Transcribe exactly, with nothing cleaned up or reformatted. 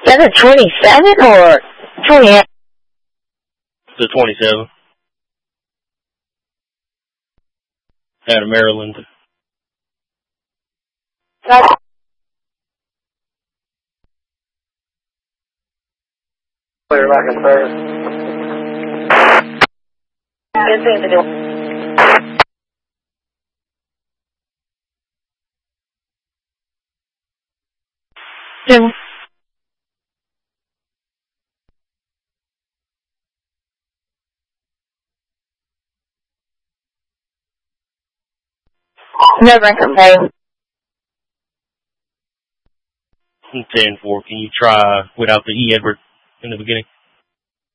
That's a twenty-seven or twenty-eight? It's a twenty-seven. Out of Maryland. That's Clear back in third. Insane to do. Jim. No drink and pay. ten four. Can you try without the E Edward in the beginning?